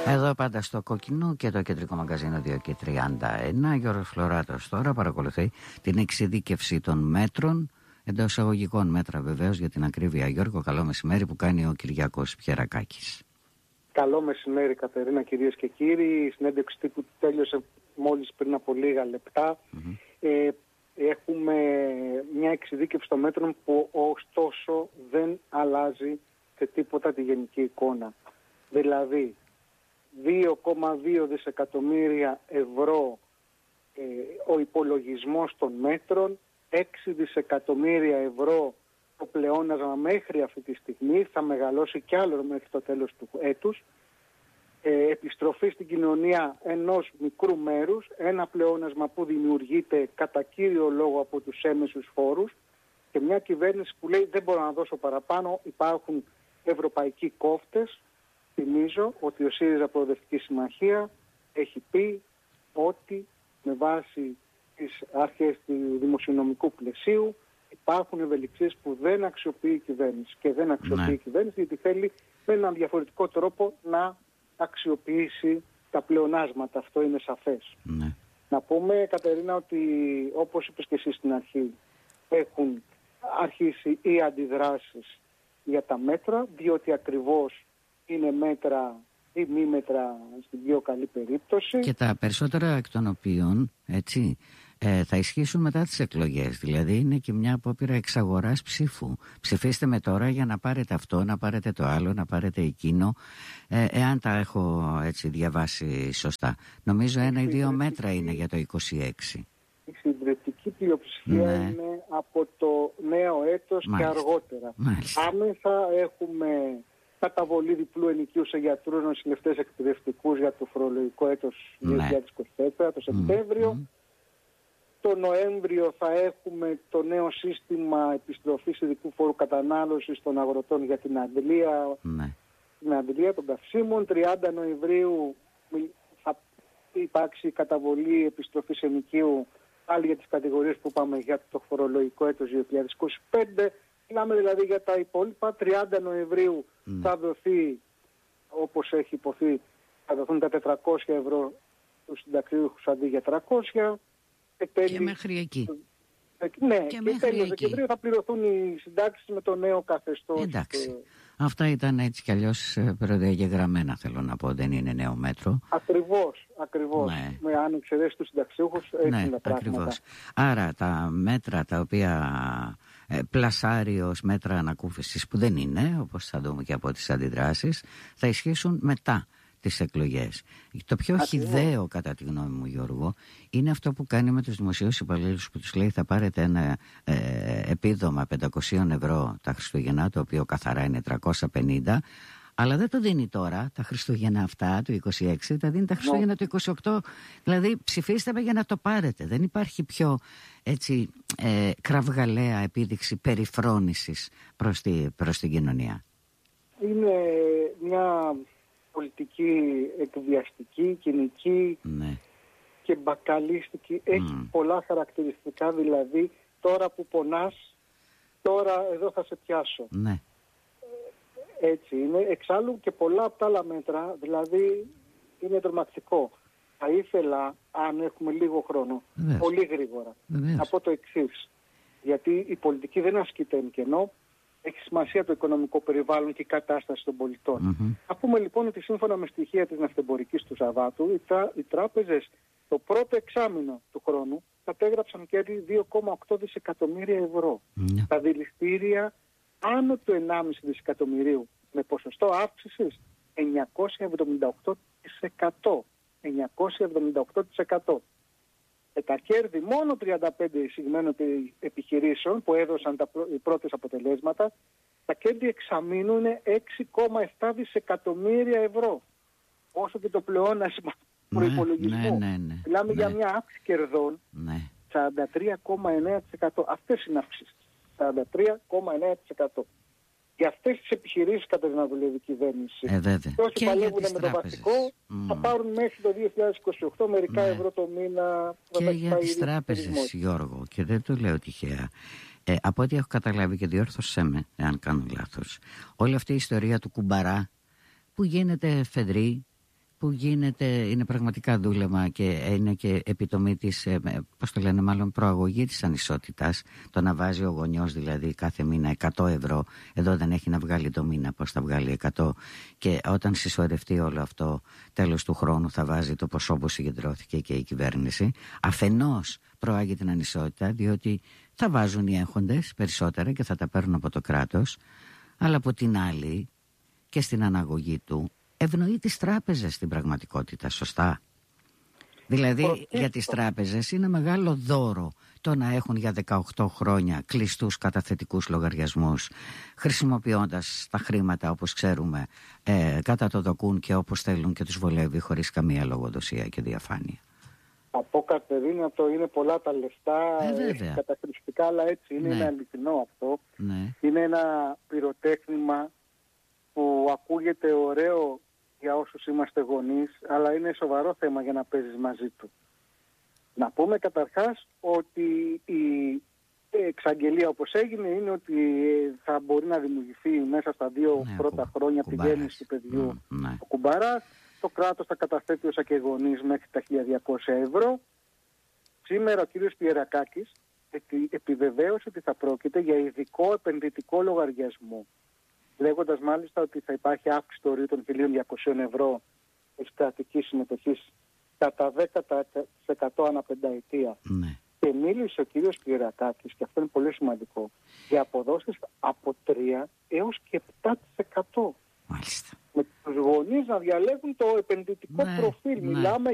Εδώ πάντα στο κόκκινο και το κεντρικό μαγκαζίνο 2 και 31. Γιώργος Φλωράτος τώρα παρακολουθεί την εξειδίκευση των μέτρων, εντός εισαγωγικών μέτρα βεβαίως για την ακρίβεια. Γιώργο, καλό μεσημέρι, που κάνει ο Κυριάκος Πιερακάκης. Καλό μεσημέρι, Κατερίνα, κυρίες και κύριοι. Η συνέντευξη τύπου τέλειωσε μόλις πριν από λίγα λεπτά. Έχουμε μια εξειδίκευση των μέτρων που ωστόσο δεν αλλάζει σε τίποτα τη γενική εικόνα. Δηλαδή 2,2 δισεκατομμύρια ευρώ ο υπολογισμός των μέτρων, 6 δισεκατομμύρια ευρώ το πλεόνασμα μέχρι αυτή τη στιγμή, θα μεγαλώσει κι άλλο μέχρι το τέλος του έτους, επιστροφή στην κοινωνία ενός μικρού μέρους, ένα πλεόνασμα που δημιουργείται κατά κύριο λόγο από τους έμεσους φόρους και μια κυβέρνηση που λέει δεν μπορώ να δώσω παραπάνω, υπάρχουν ευρωπαϊκοί κόφτες. Θυμίζω ότι ο ΣΥΡΙΖΑ Προοδευτική Συμμαχία έχει πει ότι με βάση τις αρχές του δημοσιονομικού πλαισίου υπάρχουν ευελιξίες που δεν αξιοποιεί η κυβέρνηση. Και δεν αξιοποιεί η κυβέρνηση γιατί θέλει με έναν διαφορετικό τρόπο να αξιοποιήσει τα πλεονάσματα. Αυτό είναι σαφές. Να πούμε, Κατερίνα, ότι όπως είπες και εσύ στην αρχή, έχουν αρχίσει οι αντιδράσεις για τα μέτρα, διότι ακριβώς είναι μέτρα ή μη μέτρα στην πιο καλή περίπτωση. Και τα περισσότερα εκ των οποίων, έτσι, θα ισχύσουν μετά τις εκλογές. Δηλαδή είναι και μια απόπειρα εξαγοράς ψήφου. Ψηφίστε με τώρα για να πάρετε αυτό, να πάρετε το άλλο, να πάρετε εκείνο, εάν τα έχω έτσι διαβάσει σωστά. Νομίζω 1 ή 2 μέτρα είναι για το 26. Η συντριπτική πλειοψηφία είναι από το νέο έτος και αργότερα. Άμεσα έχουμε καταβολή διπλού ενοικίου σε γιατρούς, νοσηλευτές, εκπαιδευτικούς για το φορολογικό έτος 2024, το Σεπτέμβριο. Το Νοέμβριο θα έχουμε το νέο σύστημα επιστροφής ειδικού φόρου κατανάλωσης των αγροτών για την αντλία, την αντλία των καυσίμων. 30 Νοεμβρίου θα υπάρξει καταβολή επιστροφής ενοικίου πάλι για τις κατηγορίες που πάμε για το φορολογικό έτος 2025. Μιλάμε δηλαδή για τα υπόλοιπα. 30 Νοεμβρίου θα δοθεί, όπως έχει υποθεί, θα δοθούν τα 400 ευρώ στους συνταξιούχους αντί για 300. Και μέχρι εκεί. Ναι, και τέλος Δεκεμβρίου θα πληρωθούν οι συντάξεις με το νέο καθεστώς. Εντάξει. Αυτά ήταν έτσι κι αλλιώς προδιαγεγραμμένα, θέλω να πω, δεν είναι νέο μέτρο. Ακριβώς. Ναι. Με αν εξαιρέσει τους συνταξιούχους, έτσι είναι τα πράγματα. Ακριβώς. Άρα τα μέτρα τα οποία πλασάρει ως μέτρα ανακούφισης, που δεν είναι, όπως θα δούμε και από τις αντιδράσεις, θα ισχύσουν μετά τις εκλογές. Το πιο χυδαίο, κατά τη γνώμη μου, Γιώργο, είναι αυτό που κάνει με τους δημοσίους υπαλλήλους, που τους λέει θα πάρετε ένα επίδομα 500 ευρώ τα Χριστούγεννα, το οποίο καθαρά είναι 350, αλλά δεν το δίνει τώρα τα Χριστούγεννα αυτά του 26, τα δίνει τα Χριστούγεννα του 28. Δηλαδή ψηφίστε με για να το πάρετε. Δεν υπάρχει πιο έτσι κραυγαλαία επίδειξη περιφρόνησης προς την κοινωνία. Είναι μια πολιτική εκβιαστική, κοινική και μπακαλίστικη. Έχει πολλά χαρακτηριστικά, δηλαδή τώρα που πονάς, τώρα εδώ θα σε πιάσω. Ναι. Έτσι είναι. Εξάλλου και πολλά από τα άλλα μέτρα, δηλαδή είναι τρομακτικό. Θα ήθελα, αν έχουμε λίγο χρόνο, πολύ γρήγορα, να πω το εξής. Γιατί η πολιτική δεν ασκείται εν κενό. Έχει σημασία το οικονομικό περιβάλλον και η κατάσταση των πολιτών. Να πούμε λοιπόν ότι σύμφωνα με στοιχεία της ναυτεμπορικής του Σαββάτου, οι τράπεζες το πρώτο εξάμηνο του χρόνου κατέγραψαν κέρδη 2,8 δισεκατομμύρια ευρώ. Τα δηληστήρια άνω του 1,5 δισεκατομμυρίου με ποσοστό αύξησης 978%. 978%. Τα κέρδη μόνο 35 εισηγμένων επιχειρήσεων που έδωσαν οι πρώτες αποτελέσματα, τα κέρδη εξαμήνου είναι 6,7 δισεκατομμύρια ευρώ. Όσο και το πλεόνασμα προϋπολογισμού. Μιλάμε για μια αύξηση κερδών 43,9%. Αυτές είναι αύξησεις. 43,9%. Για αυτές τις επιχειρήσεις κατά την δουλεύει η κυβέρνηση. Και όσοι παλεύουν με το βασικό θα πάρουν μέχρι το 2028 μερικά ευρώ το μήνα. Και για τις τράπεζες, Γιώργο, και δεν το λέω τυχαία. Από ό,τι έχω καταλάβει, και διόρθωσέ με εάν κάνω λάθος, όλη αυτή η ιστορία του κουμπαρά που γίνεται φεδρή, που γίνεται, είναι πραγματικά δούλευμα και είναι και επιτομή της, πώς το λένε, μάλλον προαγωγή της ανισότητας. Το να βάζει ο γονιός δηλαδή κάθε μήνα 100 ευρώ, εδώ δεν έχει να βγάλει το μήνα, πώς θα βγάλει 100, και όταν συσσωρευτεί όλο αυτό τέλος του χρόνου θα βάζει το ποσό που συγκεντρώθηκε και η κυβέρνηση. Αφενός προάγει την ανισότητα, διότι θα βάζουν οι έχοντες περισσότερα και θα τα παίρνουν από το κράτος, αλλά από την άλλη και στην αναγωγή του ευνοεί τις τράπεζες στην πραγματικότητα, σωστά? Δηλαδή για τις τράπεζες είναι μεγάλο δώρο το να έχουν για 18 χρόνια κλειστούς καταθετικούς λογαριασμούς, χρησιμοποιώντας τα χρήματα όπως ξέρουμε κατά το δοκούν και όπως θέλουν και τους βολεύει, χωρίς καμία λογοδοσία και διαφάνεια. Από Κατερίνα, το είναι πολλά τα λεφτά, καταχρηστικά, αλλά έτσι είναι, είναι αληθινό αυτό. Ναι. Είναι ένα πυροτέχνημα που ακούγεται ωραίο για όσους είμαστε γονείς, αλλά είναι σοβαρό θέμα για να παίζεις μαζί του. Να πούμε καταρχάς ότι η εξαγγελία όπως έγινε είναι ότι θα μπορεί να δημιουργηθεί μέσα στα 2 πρώτα χρόνια από τη γέννηση του παιδιού ο κουμπαράς. Το κράτος θα καταθέτει όσα και γονείς μέχρι τα 1.200 ευρώ. Σήμερα ο κύριος Πιερακάκης επιβεβαίωσε ότι θα πρόκειται για ειδικό επενδυτικό λογαριασμό, λέγοντας μάλιστα ότι θα υπάρχει αύξηση του ορίου των 1.200 ευρώ της κρατικής συμμετοχής κατά 10% ανά πενταετία. Ναι. Και μίλησε ο κύριος Πιερακάκης, και αυτό είναι πολύ σημαντικό, για αποδόσεις από 3 έως και 7%. Μάλιστα. Με τους γονείς να διαλέγουν το επενδυτικό προφίλ. Μιλάμε